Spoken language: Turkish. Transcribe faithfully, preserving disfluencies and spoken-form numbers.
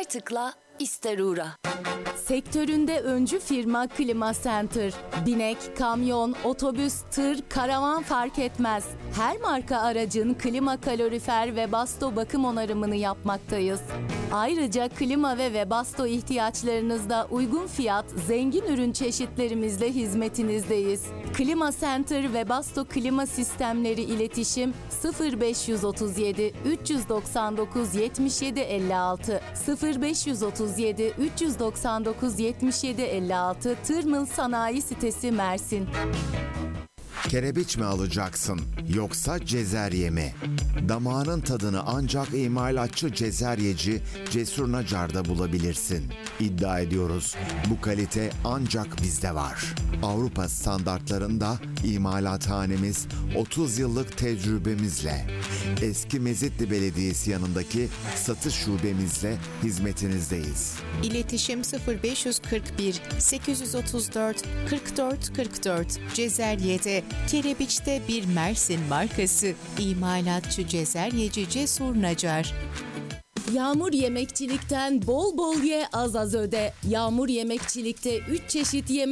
tıkla, ister uğra. Sektöründe öncü firma Klima Center. Binek, kamyon, otobüs, tır, karavan fark etmez. Her marka aracın klima, kalorifer ve basto bakım onarımını yapmaktayız. Ayrıca klima ve Webasto ihtiyaçlarınızda uygun fiyat, zengin ürün çeşitlerimizle hizmetinizdeyiz. Klima Center ve Webasto klima sistemleri iletişim sıfır beş otuz yedi üç doksan dokuz yetmiş yedi elli altı sıfır beş otuz yedi üç doksan dokuz yetmiş yedi elli altı Tırmıl Sanayi Sitesi Mersin. Kerebiç mi alacaksın yoksa cezerye mi? Damağının tadını ancak imalatçı cezeryeci Cesur Nacar'da bulabilirsin. İddia ediyoruz, bu kalite ancak bizde var. Avrupa standartlarında imalathanemiz otuz yıllık tecrübemizle, eski Mezitli Belediyesi yanındaki satış şubemizle hizmetinizdeyiz. İletişim sıfır beş kırk bir sekiz otuz dört kırk dört kırk dört. Cezerye'de, Kerebiç'te bir Mersin markası. İmalatçı cezeryeci Cesur Nacar. Yağmur Yemekçilik'ten bol bol ye, az az öde. Yağmur Yemekçilik'te üç çeşit yemek